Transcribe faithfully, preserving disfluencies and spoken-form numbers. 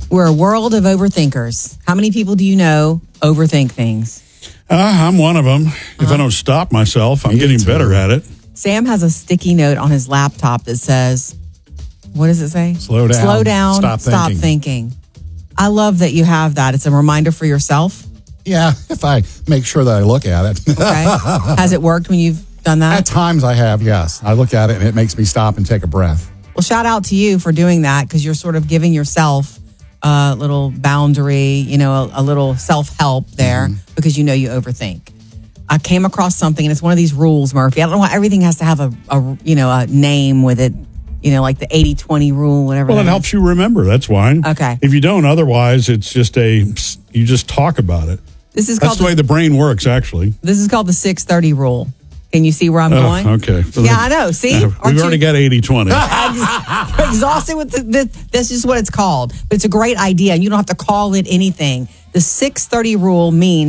We're a world of overthinkers. How many people do you know overthink things? Uh, I'm one of them. If uh-huh. I don't stop myself, I'm Me getting too. better at it. Sam has a sticky note on his laptop that says, what does it say? Slow down. Slow down. Stop thinking. Stop thinking. I love that you have that. It's a reminder for yourself. Yeah, if I make sure that I look at it. Okay. Has it worked when you've done that? At times I have, yes. I look at it and it makes me stop and take a breath. Well, shout out to you for doing that because you're sort of giving yourself a little boundary, you know, a, a little self-help there mm-hmm. because you know you overthink. I came across something, and it's one of these rules, Murphy. I don't know why everything has to have a, a you know, a name with it, you know, like the eighty twenty rule, whatever. Well, it helps you remember. That's why. Okay. If you don't, otherwise, it's just a, you just talk about it. This is That's called the way the brain works, actually. This is called the six thirty rule. Can you see where I'm oh, going? Okay. So yeah, I know. See? Uh, we've already you? got eighty twenty. I'm exhausted with the, this. This is what it's called. But it's a great idea, and you don't have to call it anything. The six thirty rule means